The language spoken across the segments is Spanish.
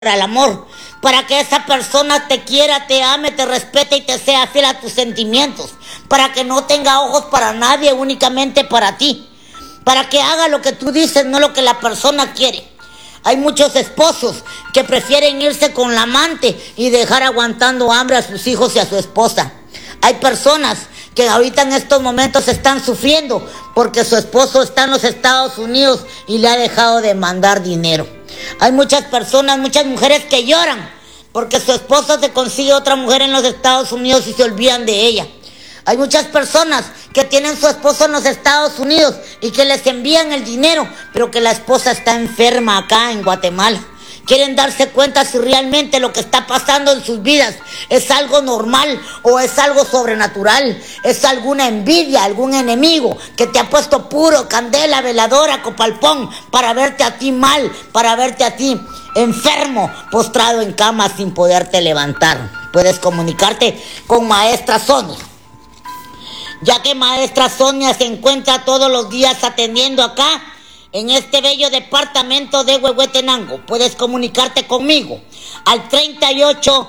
al amor, para que esa persona te quiera, te ame, te respete y te sea fiel a tus sentimientos, para que no tenga ojos para nadie, únicamente para ti, para que haga lo que tú dices, no lo que la persona quiere. Hay muchos esposos que prefieren irse con la amante y dejar aguantando hambre a sus hijos y a su esposa. Hay personas que ahorita en estos momentos están sufriendo porque su esposo está en los Estados Unidos y le ha dejado de mandar dinero. Hay muchas personas, muchas mujeres que lloran porque su esposo se consigue otra mujer en los Estados Unidos y se olvidan de ella. Hay muchas personas que tienen su esposo en los Estados Unidos y que les envían el dinero, pero que la esposa está enferma acá en Guatemala. Quieren darse cuenta si realmente lo que está pasando en sus vidas es algo normal o es algo sobrenatural. Es alguna envidia, algún enemigo que te ha puesto puro, candela, veladora, copalpón, para verte a ti mal, para verte a ti enfermo, postrado en cama sin poderte levantar. Puedes comunicarte con Maestra Sonia, ya que Maestra Sonia se encuentra todos los días atendiendo acá en este bello departamento de Huehuetenango. Puedes comunicarte conmigo al 38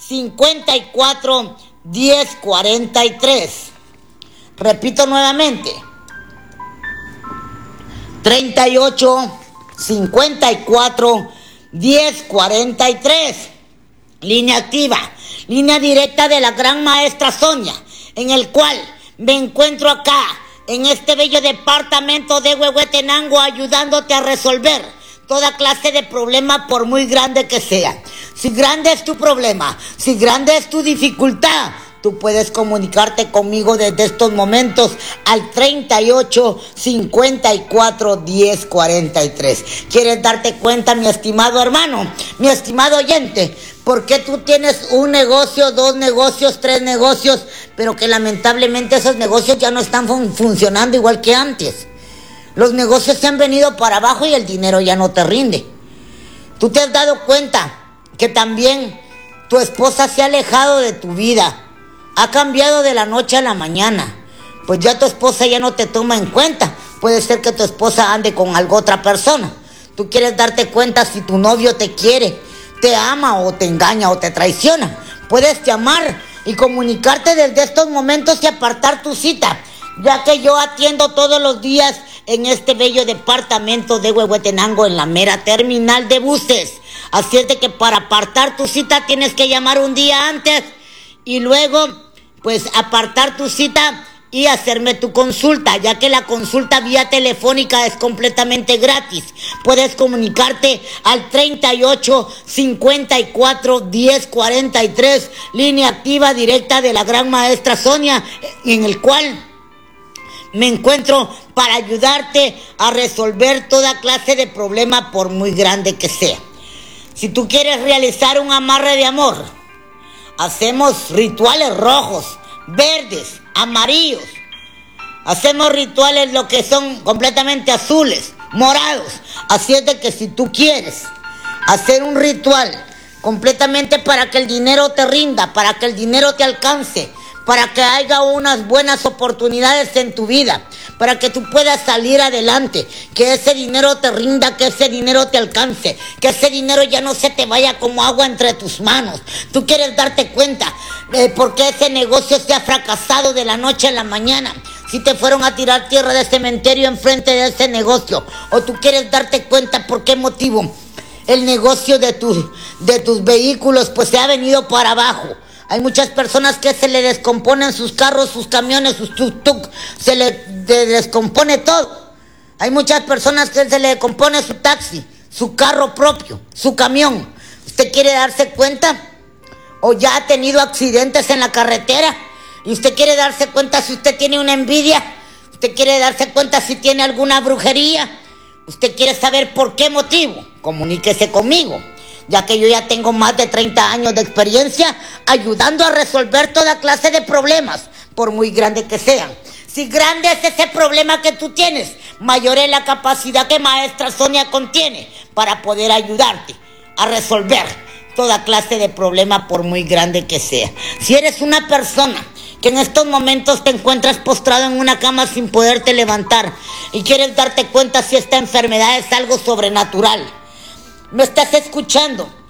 54 10 43. Repito nuevamente, 38 54 10 43. Línea activa, línea directa de la gran Maestra Sonia, en el cual me encuentro acá en este bello departamento de Huehuetenango, ayudándote a resolver toda clase de problema, por muy grande que sea. Si grande es tu problema, si grande es tu dificultad, tú puedes comunicarte conmigo desde estos momentos al 38 54 10 43. ¿Quieres darte cuenta, mi estimado hermano, mi estimado oyente, por qué tú tienes un negocio, dos negocios, tres negocios, pero que lamentablemente esos negocios ya no están funcionando igual que antes? Los negocios se han venido para abajo y el dinero ya no te rinde. ¿Tú te has dado cuenta que también tu esposa se ha alejado de tu vida? Ha cambiado de la noche a la mañana. Pues ya tu esposa ya no te toma en cuenta. Puede ser que tu esposa ande con otra persona. Tú quieres darte cuenta si tu novio te quiere, te ama o te engaña o te traiciona. Puedes llamar y comunicarte desde estos momentos y apartar tu cita, ya que yo atiendo todos los días en este bello departamento de Huehuetenango, en la mera terminal de buses. Así es de que para apartar tu cita tienes que llamar un día antes y luego pues apartar tu cita y hacerme tu consulta, ya que la consulta vía telefónica es completamente gratis. Puedes comunicarte al 38 54 10 43, línea activa directa de la gran Maestra Sonia, en el cual me encuentro para ayudarte a resolver toda clase de problema, por muy grande que sea. Si tú quieres realizar un amarre de amor, hacemos rituales rojos, verdes, amarillos. Hacemos rituales lo que son completamente azules, morados. Así es de que si tú quieres hacer un ritual completamente para que el dinero te rinda, para que el dinero te alcance, para que haya unas buenas oportunidades en tu vida, para que tú puedas salir adelante, que ese dinero te rinda, que ese dinero te alcance, que ese dinero ya no se te vaya como agua entre tus manos. Tú quieres darte cuenta por qué ese negocio se ha fracasado de la noche a la mañana, si te fueron a tirar tierra de cementerio enfrente de ese negocio, o tú quieres darte cuenta por qué motivo el negocio de tus vehículos pues se ha venido para abajo. Hay muchas personas que se le descomponen sus carros, sus camiones, sus tuk-tuk, se le descompone todo. Hay muchas personas que se le descompone su taxi, su carro propio, su camión. ¿Usted quiere darse cuenta? ¿O ya ha tenido accidentes en la carretera? ¿Y usted quiere darse cuenta si usted tiene una envidia? ¿Usted quiere darse cuenta si tiene alguna brujería? ¿Usted quiere saber por qué motivo? Comuníquese conmigo, ya que yo ya tengo más de 30 años de experiencia ayudando a resolver toda clase de problemas, por muy grande que sean. Si grande es ese problema que tú tienes, mayor es la capacidad que Maestra Sonia contiene para poder ayudarte a resolver toda clase de problema, por muy grande que sea. Si eres una persona que en estos momentos te encuentras postrado en una cama sin poderte levantar y quieres darte cuenta si esta enfermedad es algo sobrenatural, ¿me estás escuchando?